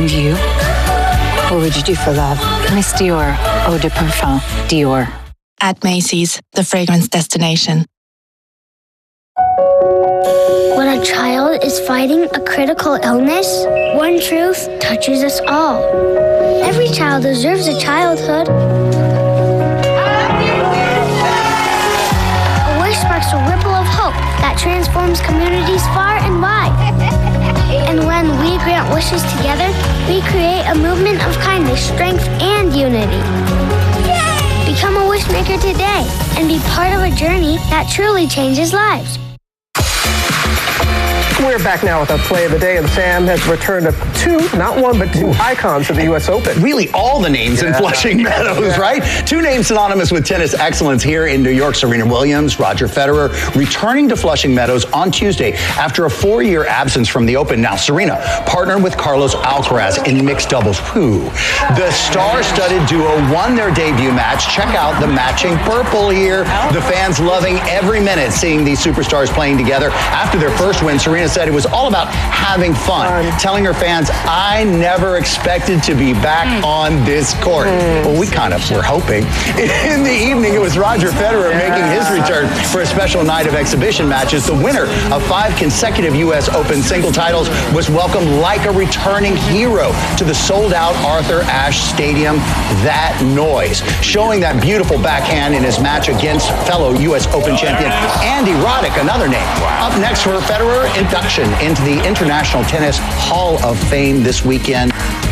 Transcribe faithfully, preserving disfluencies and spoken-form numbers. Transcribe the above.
And you? What would you do for love? Miss Dior, Eau de Parfum, Dior. At Macy's, the fragrance destination. When a child is fighting a critical illness, one truth touches us all. Every child deserves a childhood. A wish sparks a ripple of hope that transforms communities far and wide. And when we grant wishes together, we create a movement of kindness, strength, and unity. Yay! Become a wishmaker today and be part of a journey that truly changes lives. We're back now with our play of the day, and Sam has returned two, not one, but two icons of the U S Open. Really all the names yeah. in Flushing Meadows, yeah. right? Two names synonymous with tennis excellence here in New York. Serena Williams, Roger Federer, returning to Flushing Meadows on Tuesday after a four-year absence from the Open. Now, Serena partnered with Carlos Alcaraz in mixed doubles. Whew. The star-studded duo won their debut match. Check out the matching purple here. The fans loving every minute seeing these superstars playing together. After their first win, Serena said it was all about having fun, fun. telling her fans, I never expected to be back mm. on this court. Mm. Well, we kind of were hoping. In the evening, it was Roger Federer yeah. making his return for a special night of exhibition matches. The winner of five consecutive U S Open single titles was welcomed like a returning hero to the sold-out Arthur Ashe Stadium. That noise, showing that beautiful backhand in his match against fellow U S Open champion Andy Roddick, another name. Wow. Up next for Federer, induction into the International Tennis Hall of Fame this weekend.